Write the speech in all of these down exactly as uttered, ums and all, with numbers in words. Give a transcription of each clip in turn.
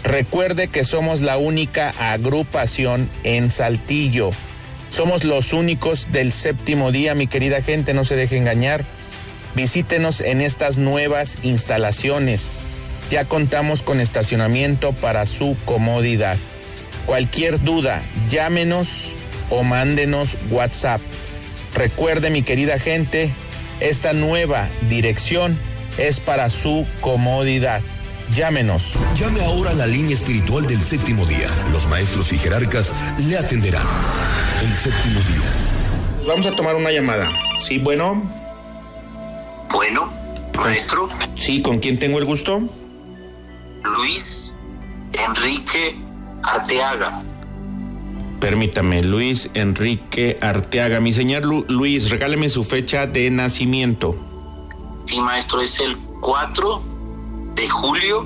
Recuerde que somos la única agrupación en Saltillo. Somos los únicos del séptimo día, mi querida gente, no se deje engañar. Visítenos en estas nuevas instalaciones. Ya contamos con estacionamiento para su comodidad. Cualquier duda, llámenos o mándenos WhatsApp. Recuerde, mi querida gente, esta nueva dirección es para su comodidad. Llámenos. Llame ahora a la línea espiritual del séptimo día. Los maestros y jerarcas le atenderán. El séptimo día. Vamos a tomar una llamada. Sí, bueno. Bueno, maestro. Sí, ¿con quién tengo el gusto? Luis Enrique Arteaga. Permítame, Luis Enrique Arteaga. Mi señor Lu- Luis, regáleme su fecha de nacimiento. Sí, maestro, es el cuatro de julio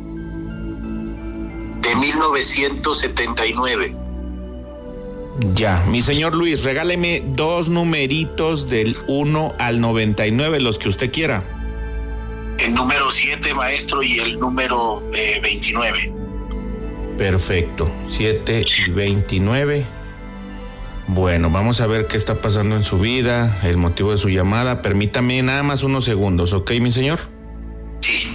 de mil novecientos setenta y nueve. Ya, mi señor Luis, regáleme dos numeritos del uno al noventa y nueve, los que usted quiera. El número siete, maestro, y el número eh, veintinueve. Perfecto, siete y veintinueve. Bueno, vamos a ver qué está pasando en su vida, el motivo de su llamada. Permítame nada más unos segundos, ¿ok, mi señor? Sí.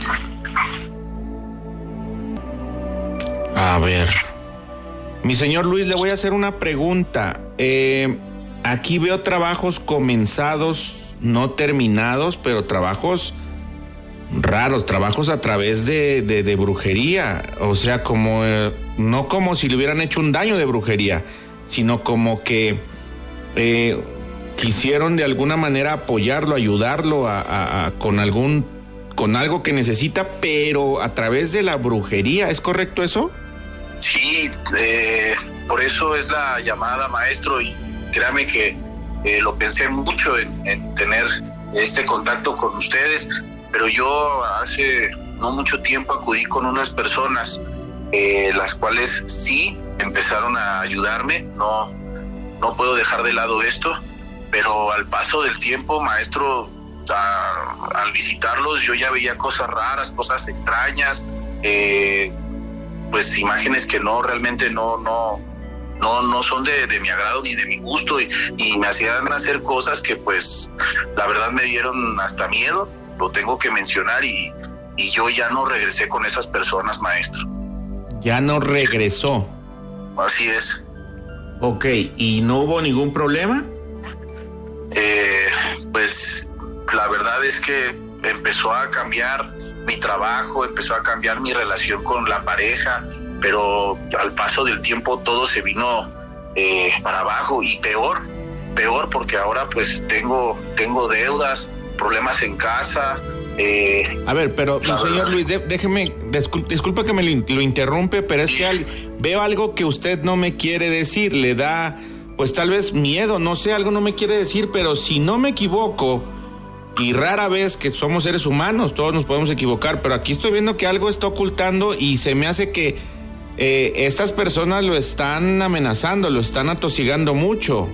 A ver. Mi señor Luis, le voy a hacer una pregunta. Eh, aquí veo trabajos comenzados, no terminados, pero trabajos raros, trabajos a través de, de, de brujería. O sea, como eh, no como si le hubieran hecho un daño de brujería, sino como que eh, quisieron de alguna manera apoyarlo, ayudarlo a, a, a, con algún, con algo que necesita, pero a través de la brujería. ¿Es correcto eso? Sí, eh, por eso es la llamada, maestro, y créame que eh, lo pensé mucho en, en tener este contacto con ustedes, pero yo hace no mucho tiempo acudí con unas personas, eh, las cuales sí empezaron a ayudarme. No, no puedo dejar de lado esto, pero al paso del tiempo, maestro, a, al visitarlos yo ya veía cosas raras, cosas extrañas, eh, pues imágenes que no, realmente no, no, no, no son de, de mi agrado ni de mi gusto, y, y me hacían hacer cosas que pues la verdad me dieron hasta miedo, lo tengo que mencionar, y, y yo ya no regresé con esas personas, maestro. Ya no regresó. Así es. Ok, ¿y no hubo ningún problema? Eh, pues la verdad es que empezó a cambiar mi trabajo, empezó a cambiar mi relación con la pareja, pero al paso del tiempo todo se vino eh, para abajo, y peor, peor porque ahora pues tengo, tengo deudas, problemas en casa. Eh, a ver, pero la señor verdad. Luis, de, déjeme, disculpe, disculpe que me lo, lo interrumpe, pero es Sí. que al, veo algo que usted no me quiere decir, le da pues tal vez miedo, no sé, algo no me quiere decir, pero si no me equivoco, y rara vez que somos seres humanos, todos nos podemos equivocar, pero aquí estoy viendo que algo está ocultando y se me hace que eh, estas personas lo están amenazando, lo están atosigando mucho.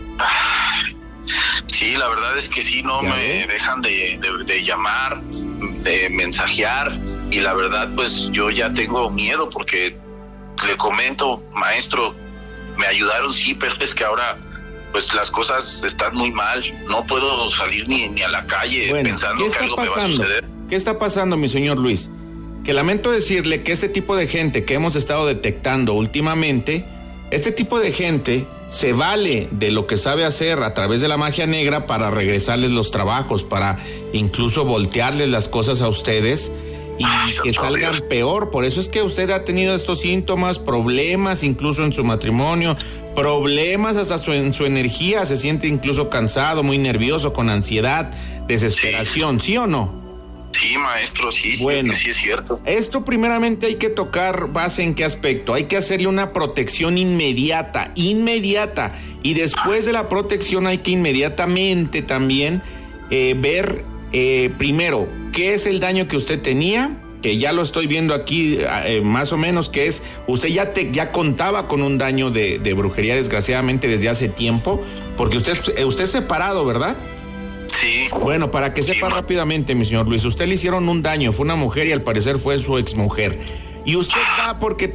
Sí, la verdad es que sí, no ¿Ya me ve? dejan de, de, de llamar, de mensajear, y la verdad pues yo ya tengo miedo porque le comento, maestro, me ayudaron sí, pero es que ahora pues las cosas están muy mal, no puedo salir ni, ni a la calle Bueno, pensando ¿qué que está algo me va a pasando? suceder. ¿Qué está pasando, mi señor Luis? Que lamento decirle que este tipo de gente que hemos estado detectando últimamente, este tipo de gente se vale de lo que sabe hacer a través de la magia negra para regresarles los trabajos, para incluso voltearles las cosas a ustedes y Ay, que santo salgan Dios. peor. Por eso es que usted ha tenido estos síntomas, problemas incluso en su matrimonio, problemas hasta su, en su energía, se siente incluso cansado, muy nervioso, con ansiedad, desesperación, ¿sí, ¿sí o no? Sí, maestro, sí, Bueno. sí, sí es cierto. Esto primeramente hay que tocar base en qué aspecto. Hay que hacerle una protección inmediata, inmediata. Y después de la protección hay que inmediatamente también eh, ver eh, primero qué es el daño que usted tenía, que ya lo estoy viendo aquí eh, más o menos, que es, usted ya, te, ya contaba con un daño de, de brujería desgraciadamente desde hace tiempo, porque usted, usted es separado, ¿verdad? Sí. Bueno, para que Sí, sepa ma. rápidamente, mi señor Luis, usted le hicieron un daño, fue una mujer y al parecer fue su exmujer. Y usted va porque